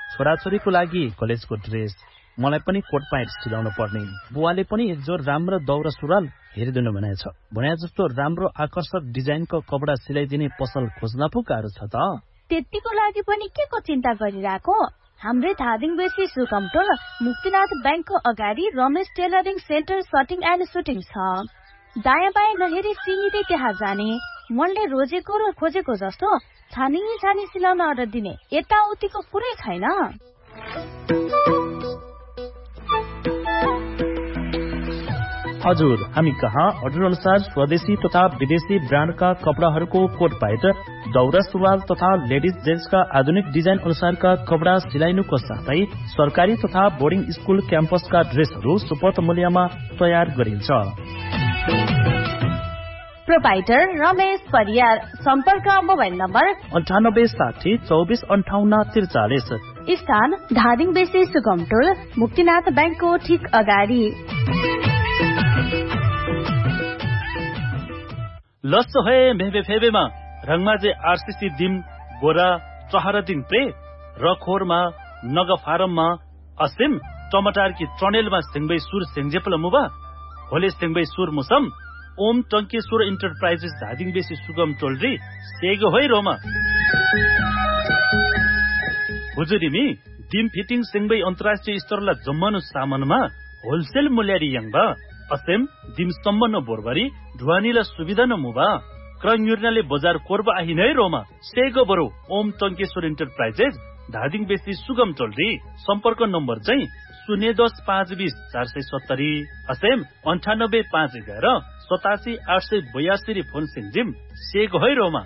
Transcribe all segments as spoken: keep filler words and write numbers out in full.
छोराछोरीको लागि कलेजको ड्रेस, मलाई पनि कोट प्यान्ट सिलाउनु पर्ने। बुवाले पनि एक जोर राम्रो दौरा सुरुवाल हेरिदिनु भनेछ। भने जस्तो राम्रो आकर्षक डिजाइनको कपडा सिलाइदिने पसल खोज्न पो गाह्रो छ त। त्यतिको लागि पनि के को चिन्ता गरिरहेको? हाम्रै धादिङ बेसी सुकमटोल मुक्तिनाथ ब्याङ्कको अगाडि Ramesh tailoring centre सटिङ and shooting छ। दायाँ बायाँ नहेरी सिँगीले त्यहाँ जाने, मनले रोजेको र खोजेको जस्तो छानी छानी सिलाउन अर्डर दिने, यताउतिको कुरै छैन। हजुर, हामी कहाँ अर्डर अनुसार स्वदेशी तथा विदेशी ब्रान्डका कपडाहरूको कोट प्यान्ट, दौरा सुरुवाल तथा लेडिज जेन्ट्सका आधुनिक डिजाइन अनुसारका कपडा सिलाइनुको साथै सरकारी तथा बोर्डिङ स्कुल क्याम्पसका ड्रेसहरू सुपथ मूल्यमा तयार गरिन्छ। प्रोपाइटर रमेश परियार। सम्पर्क मोबाइल नम्बर अन्ठानब्बे साठी चौबिस अन्ठाउन्न त्रिचालिस। स्थान धादिङ बेसी सुगमटोल मुक्तिनाथ ब्याङ्कको ठिक अगाडि। लस है मेबे फेबेमा रङमाजे आरसीसी दिम बोरा चहरा दिन प्रे रखोरमा नग फारममा असिम टमाटर की चनेलमा सिंगबै सुर सिंगजेपल मुबा होले सिंगबै सुर मुसम ओम टंकेश्वर इन्टरप्राइजेस धादिङ बेसी सुगम टोलरी सेग होइ रोमा हुजुरिमी दिम फिटिङ सिंगबै अन्तर्राष्ट्रिय स्तरला जम्मनु सामानमा होलसेल मूल्यरी यङबा असेम दिम सम्बन्न बोरबारी ढुवानीला सुविधा न मुबा क्रन्युर्नाले बजार कोरबा आहि नै रोमा सेगो बरो ओम टंकेश्वर इन्टरप्राइजेस धादिङ बेसी सुगम टोलरी सम्पर्क नम्बर चाहिँ शून्य दस पाँच बीस चार सय सत्तरी असेम अन्ठानब्बे पाँच एघार सतासी आठ सय बयासी फोन सिंजिम सेग है रोमा।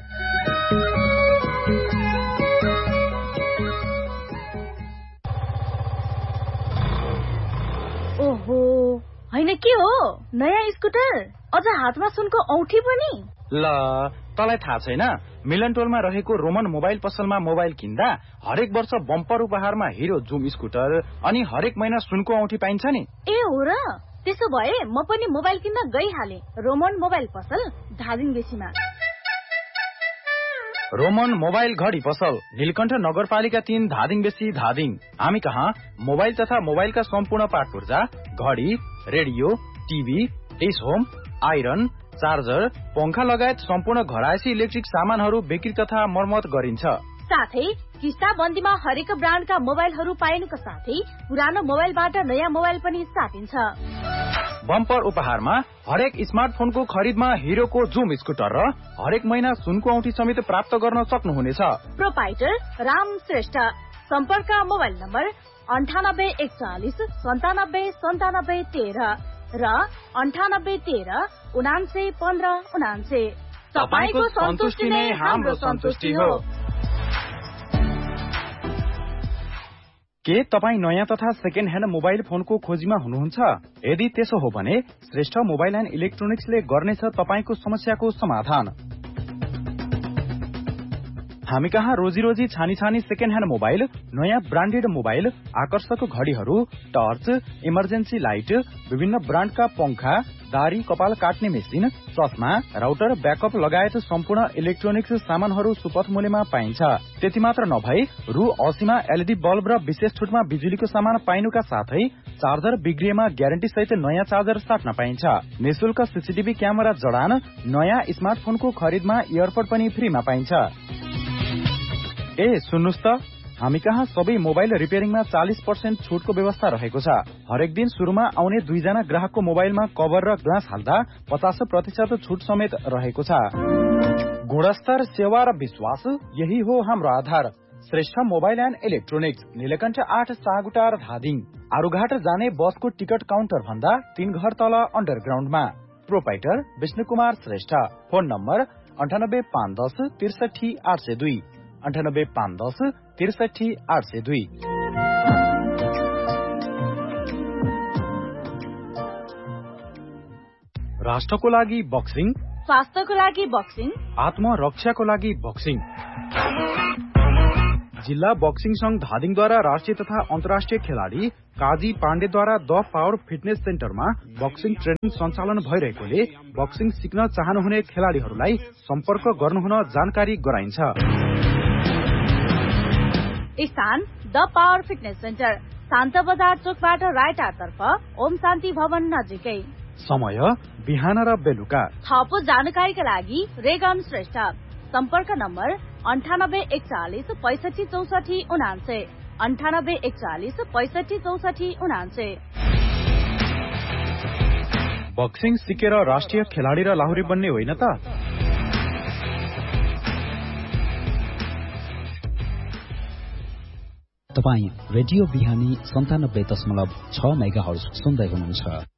ओहो हैन के हो नयाँ स्कुटर अझ हातमा सुनको औठी पनि। ल तलाई थाहा छैन मिलन टोलमा रहेको रोमन मोबाइल पसलमा मोबाइल किन्दा हरेक वर्ष बम्पर उपहारमा हिरो जुम स्कुटर अनि हरेक महिना सुनको औठी पाइन्छ नि। ए हो र, त्यसो भए म पनि मोबाइल किन्न गइहाले रोमन मोबाइल पसल धादिङ बेसीमा। रोमन मोबाइल घडी पसल नीलकण्ठ नगरपालिका तीन धादिङ बेसी धादिङ। हामी कहाँ मोबाइल तथा मोबाइलका सम्पूर्ण पार्ट पूर्जा घडी रेडियो टिभी टेस होम आइरन चार्जर पंखा लगायत सम्पूर्ण घरायसी इलेक्ट्रिक सामानहरू बिक्री तथा मर्मत गरिन्छ। साथै किस्ता बन्दीमा हरेक ब्रान्डका मोबाइलहरू पाइनुका साथै पुरानो मोबाइलबाट नयाँ मोबाइल पनि साटिन्छ। बम्पर उपहारमा हरेक स्मार्टफोनको खरिदमा हिरोको जुम स्कुटर र हरेक महिना सुनको औठी समेत प्राप्त गर्न सक्नुहुनेछ। प्रोपाइटर राम श्रेष्ठ। सम्पर्क मोबाइल नम्बर अन्ठानब्बे एकचालिस सन्तानब्बे सन्तानब्बे तेह्र र अन्ठानब्बे तेह्र उनान्से पन्ध्र उनान्से। तपाईको सन्तुष्टि नै हाम्रो सन्तुष्टि हो। के तपाईँ नयाँ तथा सेकेन्ड ह्यान्ड मोबाइल फोनको खोजीमा हुनुहुन्छ? यदि त्यसो हो भने श्रेष्ठ मोबाइल एन्ड इलेक्ट्रोनिक्सले गर्नेछ तपाईको समस्याको समाधान। हामी कहाँ रोजी रोजी छानी छानी सेकेन्ड ह्यान्ड मोबाइल, नयाँ ब्रान्डेड मोबाइल, आकर्षक घडीहरू, टर्च, इमर्जेन्सी लाइट, विभिन्न ब्रान्डका पंखा, दारी कपाल काट्ने मेसिन, चस्मा, राउटर, ब्याकअप लगायत सम्पूर्ण इलेक्ट्रोनिक्स सामानहरू सुपथ मूल्यमा पाइन्छ। त्यति मात्र नभई रु असीमा एलईडी बल्ब र विशेष छुटमा बिजुलीको सामान पाइनुका साथै चार्जर बिग्रिएमा ग्यारेन्टी सहित नयाँ चार्जर साट्न पाइन्छ। निशुल्क सीसीटीभी क्यामेरा जडान, नयाँ स्मार्टफोनको खरिदमा इयरपड पनि फ्रीमा पाइन्छ। ए सुन्नुस् त, हामी कहाँ सबै मोबाइल रिपेयरिङमा चालीस पर्सेन्ट छुटको व्यवस्था रहेको छ। हरेक दिन सुरुमा आउने दुईजना ग्राहकको मोबाइलमा कभर र ग्लास हाल्दा पचास प्रतिशत छुट समेत रहेको छ। गुणस्तर, सेवा र विश्वास यही हो हाम्रो आधार। Shrestha mobile and electronics, Neelkanth आठ सागुटार धादिङ। आरुघाट जाने बसको टिकट काउन्टर भन्दा तीन घर तल अन्डरग्राउन्डमा। Proprietor Vishnu Kumar Shrestha. Phone number अन्ठानब्बे पाँच दस त्रिसठी आठ सय दुई अन्ठानब्बे पाँच दस त्रिसठी आठ सय दुई। राष्ट्रको लागि बक्सिङ, स्वास्थ्यको लागि बक्सिङ, आत्मरक्षाको लागि बक्सिङ। जिल्ला बक्सिङ संघ धादिङद्वारा राष्ट्रिय तथा अन्तर्राष्ट्रिय खेलाडी काजी पाण्डेद्वारा द पावर फिटनेस सेन्टरमा बक्सिङ ट्रेनिङ सञ्चालन भइरहेकोले बक्सिङ सिक्न चाहनुहुने खेलाडीहरूलाई सम्पर्क गर्नुहुन जानकारी गराइन्छ। स्थान द पावर फिटनेस सेन्टर, शान्त बजार चोकबाट राइटातर्फ ओम शान्ति भवन नजिकै। समय बिहान र बेलुका। थप जानकारीका लागि रेगन श्रेष्ठ, सम्पर्क नम्बर अन्ठानब्बे एकचालिस पैसठी चौसठी उनान्से अन्ठानब्बे एकचालिस पैसठी चौसठी उनान्से। बक्सिङ सिकेर राष्ट्रिय खेलाडी र लाहुरी बन्ने होइन त? तपाईँ रेडियो बिहानी सन्तानब्बे दशमलव छ मेगा हर्ज सुन्दै हुनुहुन्छ।